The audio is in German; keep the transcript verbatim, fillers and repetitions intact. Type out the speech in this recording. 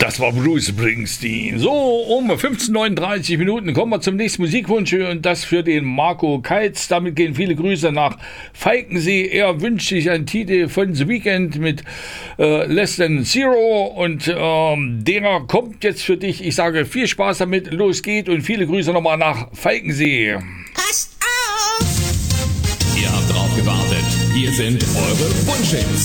Das war Bruce Springsteen. So, um fünfzehn Uhr neununddreißig Minuten kommen wir zum nächsten Musikwunsch und das für den Marco Keitz. Damit gehen viele Grüße nach Falkensee. Er wünscht sich einen Titel von The Weeknd mit äh, Less Than Zero und ähm, der kommt jetzt für dich. Ich sage viel Spaß damit, los geht und viele Grüße nochmal nach Falkensee. Passt auf! Ihr habt drauf gewartet. Hier sind eure Wunschhits.